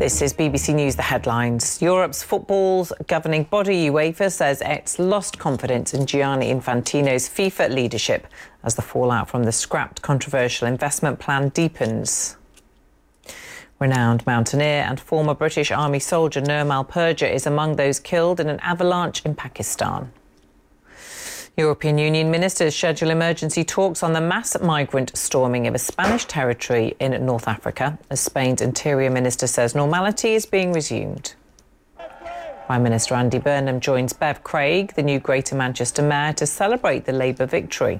This is BBC News, the headlines. Europe's football's governing body, UEFA, says it's lost confidence in Gianni Infantino's FIFA leadership as the fallout from the scrapped controversial investment plan deepens. Renowned mountaineer and former British Army soldier Nirmal Purja is among those killed in an avalanche in Pakistan. European Union ministers schedule emergency talks on the mass migrant storming of a Spanish territory in North Africa, as Spain's Interior Minister says normality is being resumed. Prime Minister Andy Burnham joins Bev Craig, the new Greater Manchester Mayor, to celebrate the Labour victory.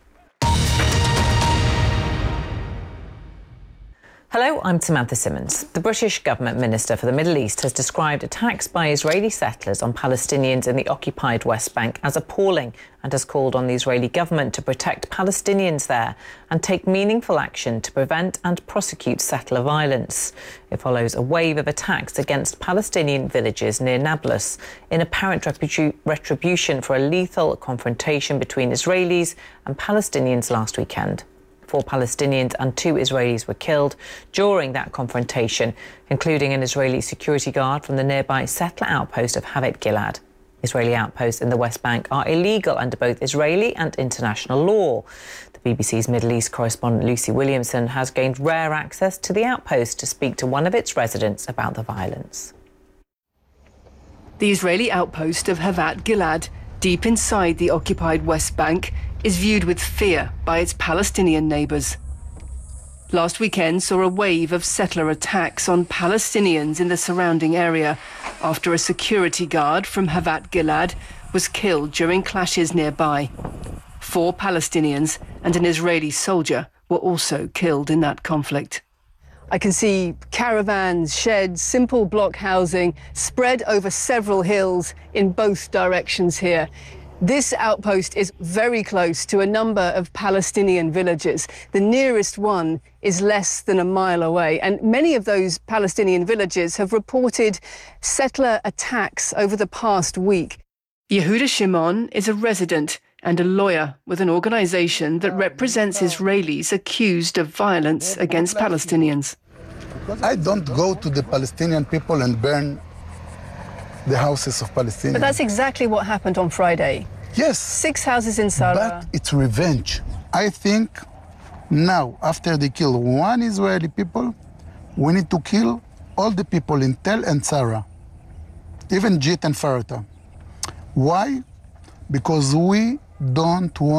Hello, I'm Samantha Simmons. The British Government Minister for the Middle East has described attacks by Israeli settlers on Palestinians in the occupied West Bank as appalling and has called on the Israeli government to protect Palestinians there and take meaningful action to prevent and prosecute settler violence. It follows a wave of attacks against Palestinian villages near Nablus in apparent retribution for a lethal confrontation between Israelis and Palestinians last weekend. 4 Palestinians and 2 Israelis were killed during that confrontation, including an Israeli security guard from the nearby settler outpost of Havet Gilad. Israeli outposts in the West Bank are illegal under both Israeli and international law. The BBC's Middle East correspondent Lucy Williamson has gained rare access to the outpost to speak to one of its residents about the violence. The Israeli outpost of Havet Gilad, deep inside the occupied West Bank, is viewed with fear by its Palestinian neighbours. Last weekend saw a wave of settler attacks on Palestinians in the surrounding area after a security guard from Havet Gilad was killed during clashes nearby. 4 Palestinians and an Israeli soldier were also killed in that conflict. I can see caravans, sheds, simple block housing spread over several hills in both directions here. This outpost is very close to a number of Palestinian villages. The nearest one is less than a mile away, and many of those Palestinian villages have reported settler attacks over the past week. Yehuda Shimon is a resident and a lawyer with an organisation that represents Israelis accused of violence against Palestinians. I don't go to the Palestinian people and burn the houses of Palestinians. But that's exactly what happened on Friday. Yes. 6 houses in Sara. But it's revenge. I think now, after they kill 1 Israeli people, we need to kill all the people in Tel and Sara, even Jit and Farata. Why? Because we don't want